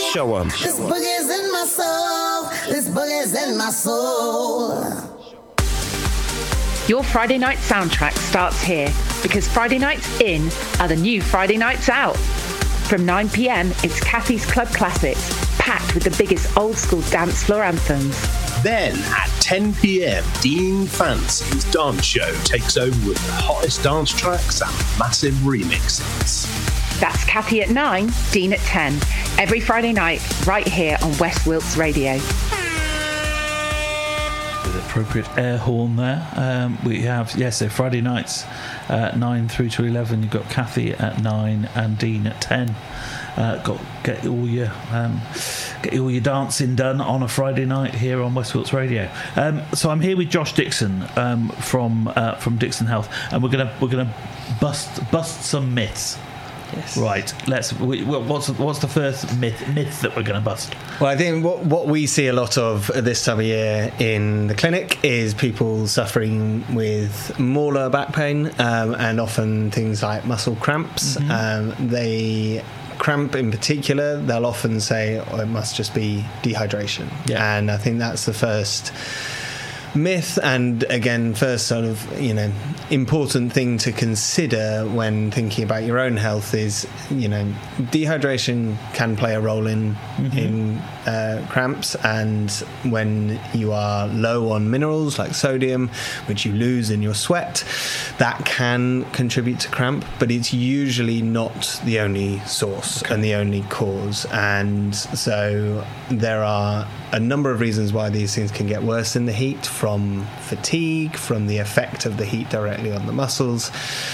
Show 'em. This boogie's in my soul. This boogie's in my soul. Your Friday night soundtrack starts here because Friday nights in are the new Friday nights out. From 9 p.m, it's Kathy's Club Classics, packed with the biggest old school dance floor anthems. Then at 10 p.m, Dean Fancy's dance show takes over with the hottest dance tracks and massive remixes. That's Kathy at 9, Dean at 10. Every Friday night, right here on West Wilts Radio. With appropriate air horn there. We have, so Friday nights 9 through to 11. You've got Kathy at 9 and Dean at 10. Get all your dancing done on a Friday night here on West Wilts Radio. So I'm here with Josh Dixon from Dixon Health, and we're gonna bust some myths. Yes. Right. What's the first myth that we're going to bust? Well, I think what we see a lot of at this time of year in the clinic is people suffering with more lower back pain, and often things like muscle cramps. They cramp in particular, they'll often say, it must just be dehydration. Yeah. And I think that's the first myth, and again, first sort of important thing to consider when thinking about your own health is dehydration can play a role in cramps, and when you are low on minerals like sodium, which you lose in your sweat, that can contribute to cramp, but it's usually not the only source and the only cause. And so there are a number of reasons why these things can get worse in the heat, from fatigue, from the effect of the heat directly on the muscles,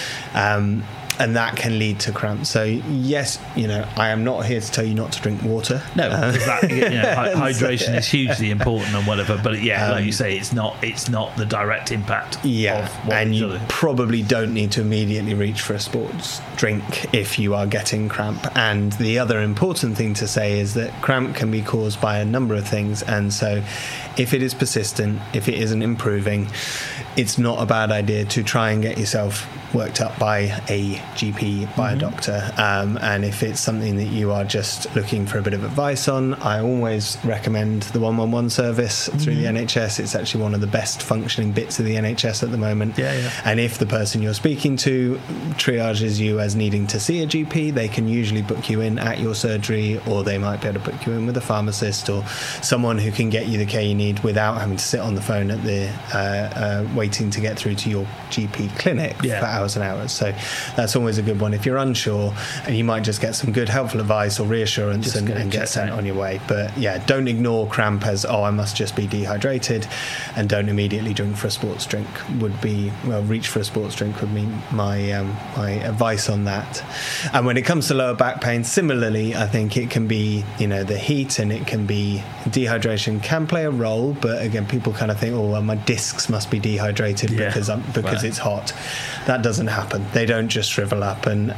and that can lead to cramps. So yes, I am not here to tell you not to drink water. No, because hydration is hugely important and whatever. But like you say, it's not the direct impact. Yeah, of what and you probably don't need to immediately reach for a sports drink if you are getting cramp. And the other important thing to say is that cramp can be caused by a number of things, and so if it is persistent, if it isn't improving, it's not a bad idea to try and get yourself worked up by a GP, by a doctor. And if it's something that you are just looking for a bit of advice on, I always recommend the 111 service through the NHS. It's actually one of the best functioning bits of the NHS at the moment. And if the person you're speaking to triages you as needing to see a GP, they can usually book you in at your surgery, or they might be able to book you in with a pharmacist or someone who can get you the care you need without having to sit on the phone at the waiting to get through to your GP clinic for hours and hours. So that's always a good one if you're unsure, and you might just get some good helpful advice or reassurance and get sent on your way. But don't ignore cramp as, I must just be dehydrated, and don't immediately drink for a sports drink. Reach for a sports drink would be my my advice on that. And when it comes to lower back pain, similarly, I think it can be the heat, and it can be dehydration can play a role, but again, people kind of think, my discs must be dehydrated because it's hot. That doesn't happen. They don't just shrivel up, and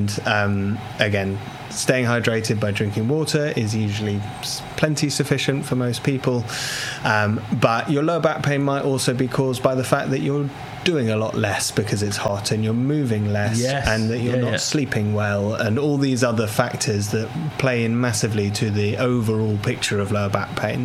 again, staying hydrated by drinking water is usually plenty sufficient for most people. But your lower back pain might also be caused by the fact that you're doing a lot less because it's hot, and you're moving less, and that you're not sleeping well, and all these other factors that play in massively to the overall picture of lower back pain.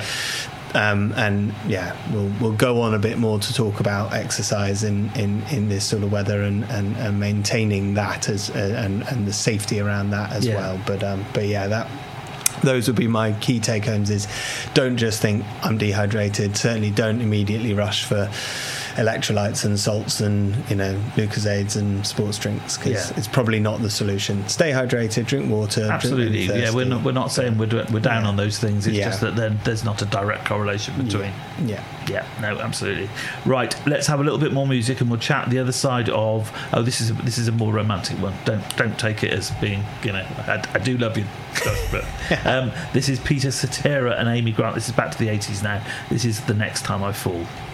We'll go on a bit more to talk about exercise in this sort of weather, and maintaining that as and the safety around that as well. Those would be my key take homes: is don't just think I'm dehydrated. Certainly don't immediately rush for electrolytes and salts and Lucozades and sports drinks, because it's probably not the solution. Stay hydrated, drink water. Absolutely, we're not saying we're down on those things. It's just that then there's not a direct correlation between. No, absolutely. Right, let's have a little bit more music, and we'll chat the other side of. This is a more romantic one. Don't take it as being I do love you. But this is Peter Cetera and Amy Grant. This is back to the 80s now. This is The Next Time I Fall.